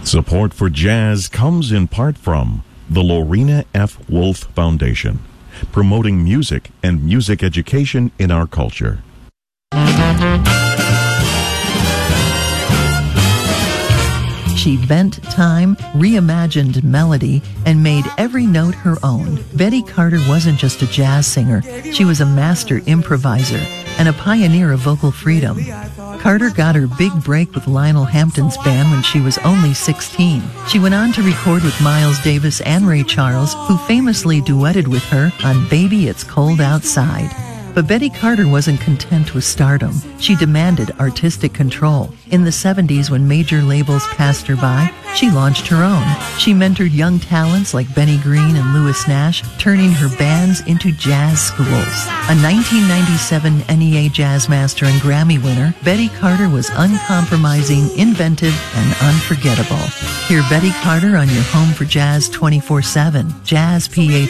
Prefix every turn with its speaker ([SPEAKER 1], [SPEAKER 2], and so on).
[SPEAKER 1] Support for jazz comes in part from the Lorena F. Wolf Foundation, promoting music and music education in our culture.
[SPEAKER 2] She bent time, reimagined melody, and made every note her own. Betty Carter wasn't just a jazz singer. She was a master improviser and a pioneer of vocal freedom. Carter got her big break with Lionel Hampton's band when she was only 16. She went on to record with Miles Davis and Ray Charles, who famously duetted with her on Baby It's Cold Outside. But Betty Carter wasn't content with stardom. She demanded artistic control. In the 70s, when major labels passed her by, she launched her own. She mentored young talents like Benny Green and Louis Nash, turning her bands into jazz schools. A 1997 NEA Jazz Master and Grammy winner, Betty Carter was uncompromising, inventive, and unforgettable. Hear Betty Carter on your home for jazz 24/7. Jazz PH